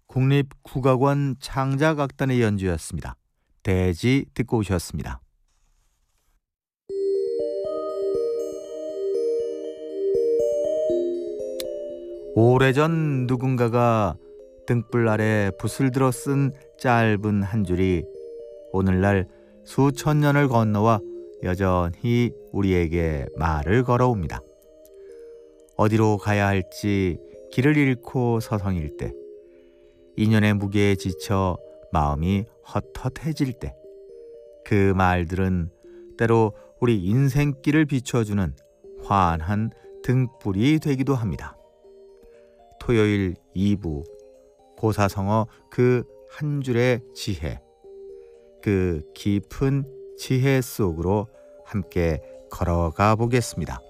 국립국악원 창작악단의 연주였습니다. 대지 듣고 오셨습니다. 오래전 누군가가 등불 아래 붓을 들어 쓴 짧은 한 줄이 오늘날 수천 년을 건너와 여전히 우리에게 말을 걸어옵니다. 어디로 가야 할지 길을 잃고 서성일 때, 인연의 무게에 지쳐 마음이 헛헛해질 때, 그 말들은 때로 우리 인생길을 비춰주는 환한 등불이 되기도 합니다. 토요일 2부 고사성어 그 한 줄의 지혜, 그 깊은 지혜 속으로 함께 걸어가 보겠습니다.